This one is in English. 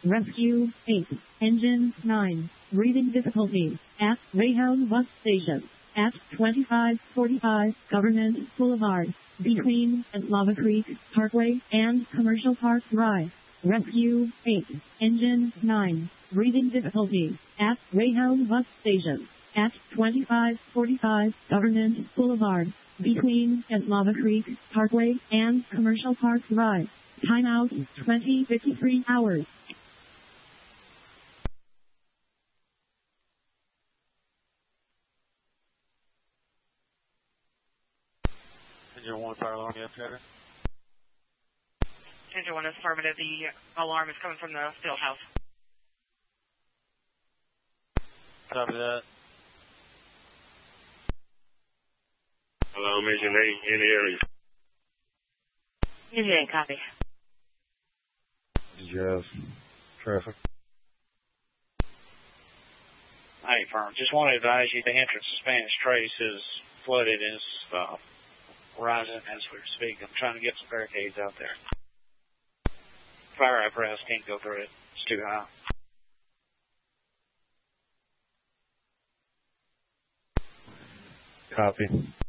Rescue 8. Engine 9. Breathing difficulty at Greyhound Bus Station at 2545 Government Boulevard between Lava Creek Parkway and Commercial Park Drive. Rescue 8. Engine 9. Breathing difficulty at Greyhound Bus Station at 2545 Government Boulevard between Lava Creek Parkway and Commercial Park Drive. Timeout 20:53 hours. Engine 1, fire alarm, yes, Trevor? Engine 1 is affirmative. The alarm is coming from the field house. Copy that. Alarm Engine 8 in the area. Engine 8, copy. Did you have traffic? Hey, firm. Just want to advise you the entrance to Spanish Trace is flooded and is rising as we speak. I'm trying to get some barricades out there. Fire apparatus can't go through it. It's too high. Copy.